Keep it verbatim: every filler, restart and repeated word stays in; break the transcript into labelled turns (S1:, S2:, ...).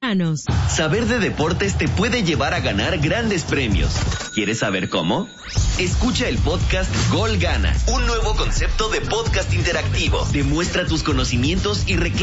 S1: Saber de deportes te puede llevar a ganar grandes premios. ¿Quieres saber cómo? Escucha el podcast Gol Gana, un nuevo concepto de podcast interactivo. Demuestra tus conocimientos y reclama